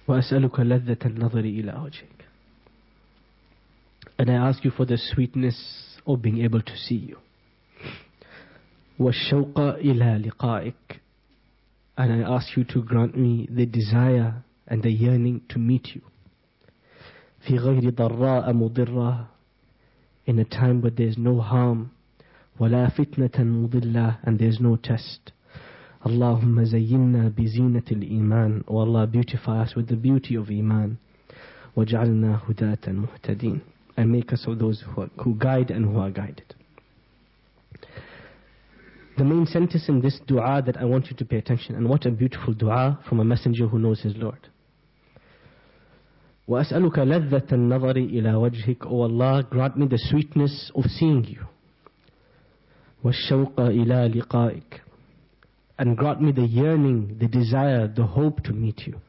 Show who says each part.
Speaker 1: وأسألك لذة النظر إلى وجهك. And I ask you for the sweetness of being able to see you. والشوق إلى لقائك. And I ask you to grant me the desire and the yearning to meet you. في غير ضراء مضرة, in a time where there is no harm, ولا فتنة مضلة, and there is no test. اللهم زينا بزينة الإيمان. O Allah, beautify us with the beauty of Iman. وجعلنا هداة مهتدين, and make us of those who guide and who are guided. The main sentence in this dua that I want you to pay attention, and what a beautiful dua from a messenger who knows his Lord. وأسألك لذة النظر إلى وجهك. O Allah, grant me the sweetness of seeing you. والشوق إلى لقائك, and grant me the yearning, the desire, the hope to meet you.